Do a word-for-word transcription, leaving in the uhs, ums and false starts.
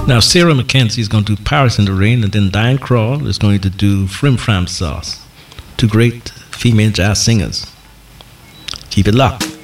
Now, Sarah McKenzie is going to do Paris in the Rain, and then Diane Krall is going to do Frim Fram Sauce. Two great female jazz singers. Keep it locked.